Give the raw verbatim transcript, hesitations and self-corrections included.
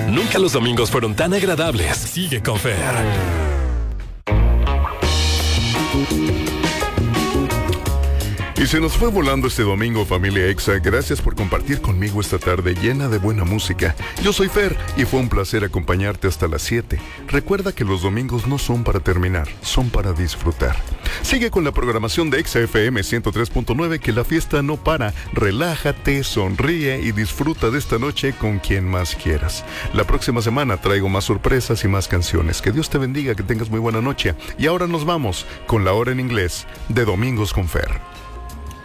Nunca los domingos fueron tan agradables. Sigue con Fer. Y se nos fue volando este domingo, familia Exa. Gracias por compartir conmigo esta tarde llena de buena música. Yo soy Fer y fue un placer acompañarte hasta las siete. Recuerda que los domingos no son para terminar, son para disfrutar. Sigue con la programación de Exa F M ciento tres punto nueve, que la fiesta no para. Relájate, sonríe y disfruta de esta noche con quien más quieras. La próxima semana traigo más sorpresas y más canciones. Que Dios te bendiga, que tengas muy buena noche. Y ahora nos vamos con la hora en inglés de Domingos con Fer.